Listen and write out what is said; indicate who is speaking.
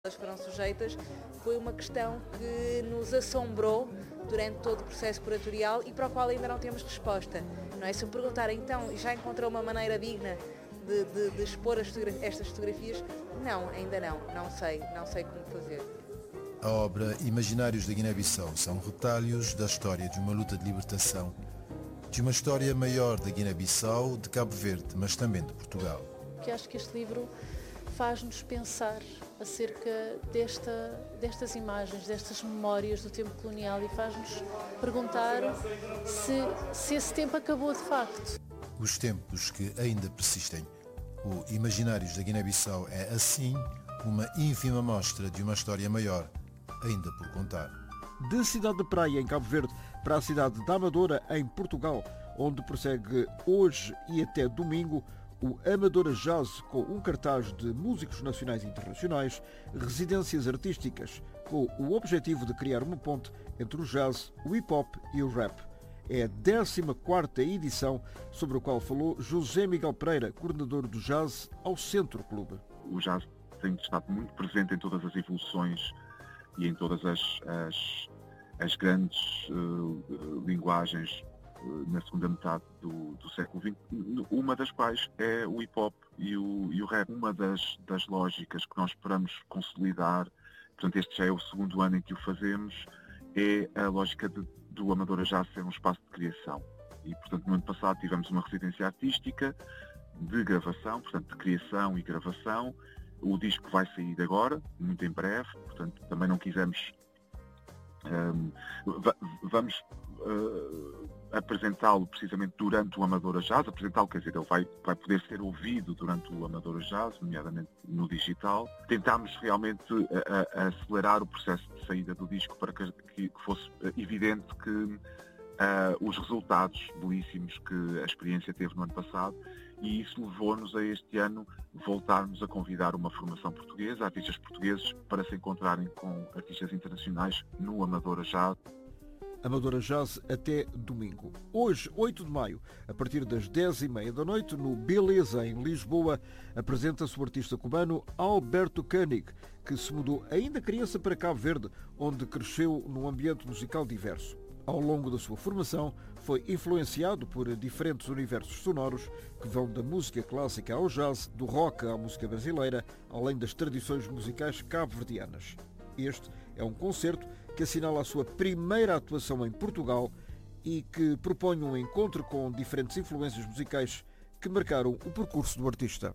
Speaker 1: elas foram sujeitas, foi uma questão que nos assombrou durante todo o processo curatorial e para o qual ainda não temos resposta. Não é? Se me perguntarem, então, já encontrou uma maneira digna de expor estas fotografias? Não, ainda não sei como fazer.
Speaker 2: A obra Imaginários da Guiné-Bissau são retalhos da história de uma luta de libertação, de uma história maior da Guiné-Bissau, de Cabo Verde, mas também de Portugal.
Speaker 3: Que acho que este livro faz-nos pensar acerca destas imagens, destas memórias do tempo colonial e faz-nos perguntar se esse tempo acabou de facto.
Speaker 2: Os tempos que ainda persistem. O Imaginários da Guiné-Bissau é, assim, uma ínfima amostra de uma história maior, ainda por contar.
Speaker 4: De Cidade de Praia, em Cabo Verde, para a cidade da Amadora, em Portugal, onde prossegue hoje e até domingo o Amadora Jazz, com um cartaz de músicos nacionais e internacionais, residências artísticas, com o objetivo de criar uma ponte entre o jazz, o hip-hop e o rap. É a 14ª edição, sobre o qual falou José Miguel Pereira, coordenador do Jazz ao Centro Clube.
Speaker 5: O jazz tem estado muito presente em todas as evoluções e em todas as grandes linguagens na segunda metade do século XX, uma das quais é o hip-hop e o rap. Uma das lógicas que nós esperamos consolidar, portanto este já é o segundo ano em que o fazemos, é a lógica do Amadora Jazz ser um espaço de criação. E, portanto, no ano passado tivemos uma residência artística de gravação, portanto, de criação e gravação. O disco vai sair agora, muito em breve, portanto, também não quisemos... vamos apresentá-lo precisamente durante o Amadora Jazz, apresentá-lo, quer dizer, ele vai poder ser ouvido durante o Amadora Jazz, nomeadamente no digital. Tentámos realmente acelerar o processo de saída do disco para que fosse evidente que os resultados belíssimos que a experiência teve no ano passado, e isso levou-nos a este ano voltarmos a convidar uma formação portuguesa, artistas portugueses, para se encontrarem com artistas internacionais no Amadora Jazz.
Speaker 4: Amadora Jazz até domingo. Hoje, 8 de maio, a partir das 10h30 da noite, no Beleza, em Lisboa, apresenta-se o artista cubano Alberto Koenig, que se mudou ainda criança para Cabo Verde, onde cresceu num ambiente musical diverso. Ao longo da sua formação, foi influenciado por diferentes universos sonoros que vão da música clássica ao jazz, do rock à música brasileira, além das tradições musicais cabo-verdianas. Este é um concerto que assinala a sua primeira atuação em Portugal e que propõe um encontro com diferentes influências musicais que marcaram o percurso do artista.